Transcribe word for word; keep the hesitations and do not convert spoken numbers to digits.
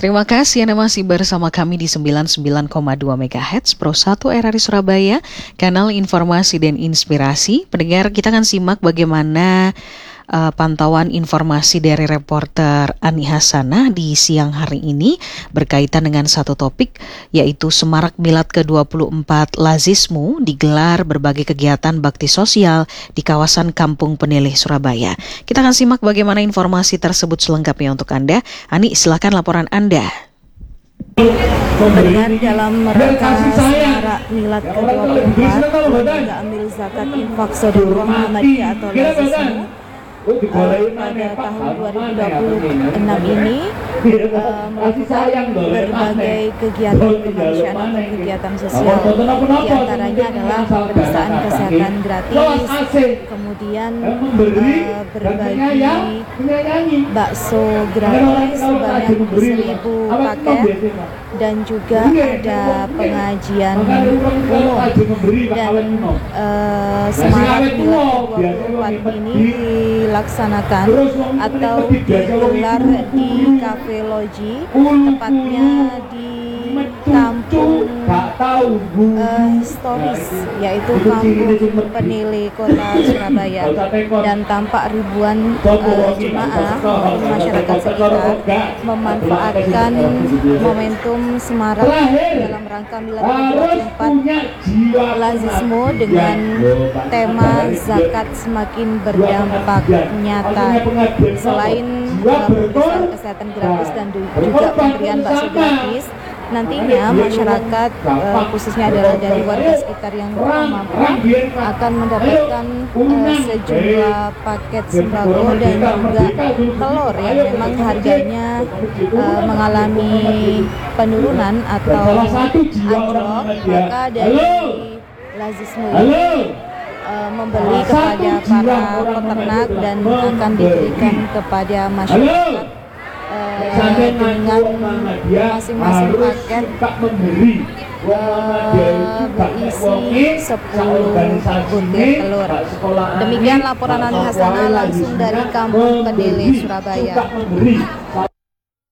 Terima kasih Anda masih bersama kami di sembilan puluh sembilan koma dua MHz Pro satu R R I Surabaya, kanal informasi dan inspirasi. Pendengar, kita akan simak bagaimana uh, pantauan informasi dari reporter Ani Hasanah di siang hari ini berkaitan dengan satu topik, yaitu Semarak Milad ke dua puluh empat Lazismu digelar berbagai kegiatan bakti sosial di kawasan Kampung Peneleh, Surabaya. Kita akan simak bagaimana informasi tersebut selengkapnya untuk Anda. Ani, silakan laporan Anda. Benar, dalam rangka Semarak Milad ke dua puluh empat, Lembaga Amil Zakat Infak Sodaqah Muhammadiyah atau Lazismu Uh, pada tahun dua ribu dua puluh enam ini uh, melakukan berbagai kegiatan kemanusiaan atau kegiatan sosial. Di antaranya adalah pemeriksaan kesehatan gratis, kemudian uh, berbagi bakso gratis sebanyak seribu paket, dan juga ada pengajian umum. Dan uh, Semarak Milad ke dua puluh empat ini dilaksanakan atau digelar di Cafe Loji, tepatnya di kampung uh, historis, yaitu Kampung Peneleh, Kota Surabaya. Dan tampak ribuan uh, jemaah masyarakat sekitar memanfaatkan momentum Semarak dalam rangka Milad ke dua puluh empat Lazismu dengan tema zakat semakin berdampak nyata. Selain uh, pemeriksaan kesehatan gratis dan juga pemberian bakso gratis, nantinya masyarakat uh, khususnya adalah dari warga sekitar yang kurang mampu akan mendapatkan uh, sejumlah paket sembako dan juga telur yang memang harganya uh, mengalami penurunan atau anjlok. Maka dari Lazismu ini uh, membeli kepada para peternak dan akan diberikan kepada masyarakat Uh, dengan masing-masing paket uh, berisi sepuluh butir telur. Demikian laporan Ani Hasanah langsung dari Kampung Peneleh, Surabaya.